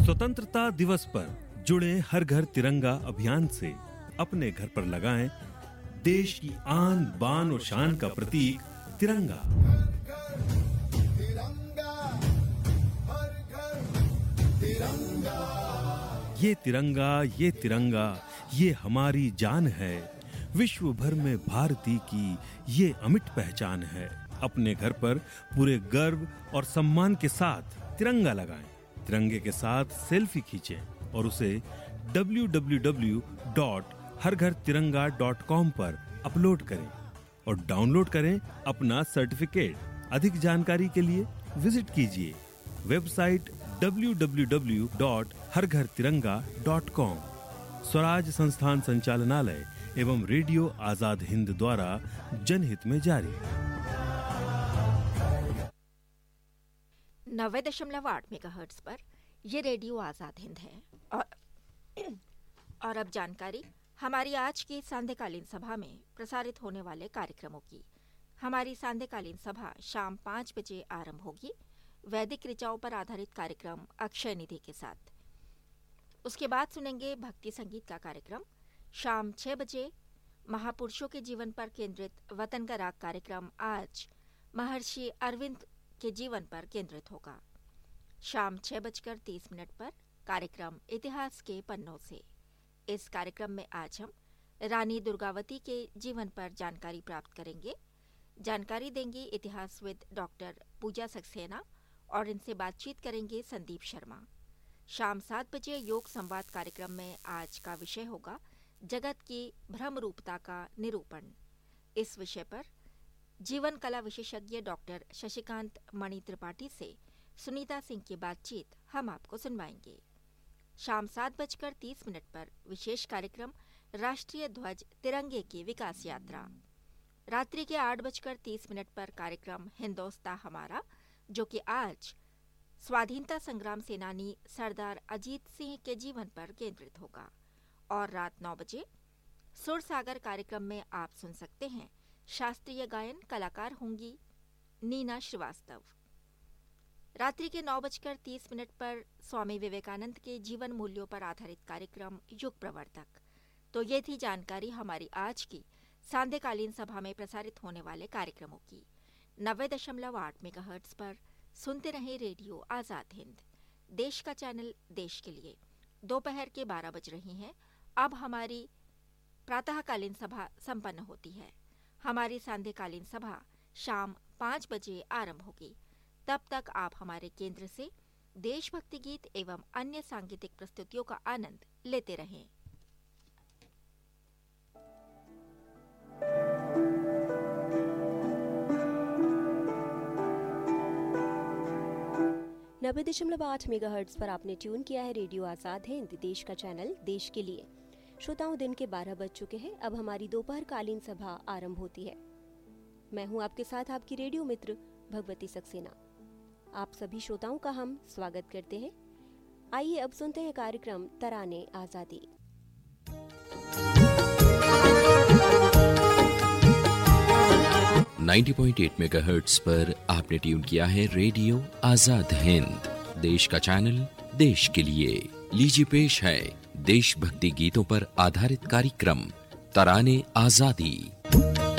स्वतंत्रता दिवस पर जुड़े हर घर तिरंगा अभियान से अपने घर पर लगाएं देश की आन बान और शान का प्रतीक तिरंगा। ये तिरंगा ये हमारी जान है। विश्व भर में भारतीय की ये अमिट पहचान है। अपने घर पर पूरे गर्व और सम्मान के साथ तिरंगा लगाएं। तिरंगे के साथ सेल्फी खींचें और उसे www.harghartiranga.com पर अपलोड करें और डाउनलोड करें अपना सर्टिफिकेट। अधिक जानकारी के लिए विजिट कीजिए वेबसाइट www.harghartiranga.com। स्वराज संस्थान संचालनालय एवं रेडियो आजाद हिंद द्वारा जनहित में जारी। 90.8 मेगाहर्ट्ज पर ये रेडियो आजाद हिंद है और अब जानकारी हमारी आज की सांध्यकालीन सभा में प्रसारित होने वाले कार्यक्रमों की। हमारी सांध्यकालीन सभा शाम 5 बजे आरंभ होगी वैदिक ऋचाओं पर आधारित कार्यक्रम अक्षय निधि के साथ। उसके बाद सुनेंगे भक्ति संगीत का कार्यक्रम। शाम 6 बजे महापुरुषों के जीवन पर केंद्रित वतन का राग कार्यक्रम आज महर्षि अरविंद के जीवन पर केंद्रित होगा। शाम 6:30 पर कार्यक्रम इतिहास के पन्नों से। इस कार्यक्रम में आज हम रानी दुर्गावती के जीवन पर जानकारी प्राप्त करेंगे। जानकारी देंगी इतिहासविद डॉक्टर पूजा सक्सेना और इनसे बातचीत करेंगे संदीप शर्मा। शाम 7 बजे योग संवाद कार्यक्रम में आज का विषय होगा जगत की भ्रम रूपता का निरूपण। इस विषय पर जीवन कला विशेषज्ञ डॉक्टर शशिकांत मणि त्रिपाठी से सुनीता सिंह की बातचीत हम आपको सुनवाएंगे। शाम 7:30 पर विशेष कार्यक्रम राष्ट्रीय ध्वज तिरंगे की विकास यात्रा। रात्रि के 8:30 पर कार्यक्रम हिंदोस्तां हमारा, जो कि आज स्वाधीनता संग्राम सेनानी सरदार अजीत सिंह के जीवन पर केंद्रित होगा। और रात 9 बजे सुर सागर कार्यक्रम में आप सुन सकते हैं शास्त्रीय गायन। कलाकार होंगी नीना श्रीवास्तव। रात्रि के 9:30 पर स्वामी विवेकानंद के जीवन मूल्यों पर आधारित कार्यक्रम युग प्रवर्तक। तो ये थी जानकारी हमारी आज की सांध्यकालीन सभा में प्रसारित होने वाले कार्यक्रमों की। 90.8 मेगाहर्ट्ज पर सुनते रहे रेडियो आजाद हिंद, देश का चैनल देश के लिए। दोपहर के 12 बज रही हैं। अब हमारी प्रातःकालीन सभा संपन्न होती है। हमारी सांध्यकालीन सभा शाम 5 बजे आरंभ होगी। तब तक आप हमारे केंद्र से देशभक्ति गीत एवं अन्य सांगीतिक प्रस्तुतियों का आनंद लेते रहें। नब्बे 90.8 मेगाहर्ट्ज पर आपने ट्यून किया है रेडियो आजाद हिंद, देश का चैनल देश के लिए। श्रोताओं, दिन के 12 बज चुके हैं। अब हमारी दोपहरकालीन सभा आरंभ होती है। मैं हूं आपके साथ आपकी रेडियो मित्र भगवती सक्सेना। आप सभी श्रोताओं का हम स्वागत करते हैं। आइए अब सुनते हैं कार्यक्रम तराने आजादी। .8 मेगाहर्ट्ज पर आपने ट्यून किया है रेडियो आजाद हिंद, देश का चैनल देश के लिए। लीजिए पेश है देशभक्ति गीतों पर आधारित कार्यक्रम तराने आजादी।